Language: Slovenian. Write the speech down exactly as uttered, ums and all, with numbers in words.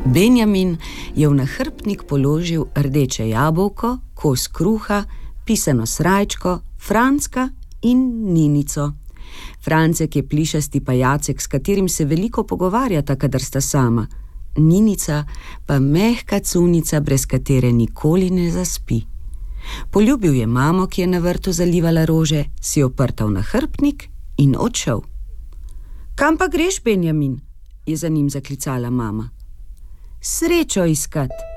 Benjamin je v nahrbtnik položil rdeče jabolko, kos kruha, pisano srajčko, Francka in Ninico. Francek je plišasti pajacek, s katerim se veliko pogovarjata, kadar sta sama. Ninica pa mehka cunica, brez katere nikoli ne zaspi. Poljubil je mamo, ki je na vrtu zalivala rože, si oprtal nahrbtnik in odšel. Kam pa greš, Benjamin? Je za njim zaklicala mama. Srečo iskat.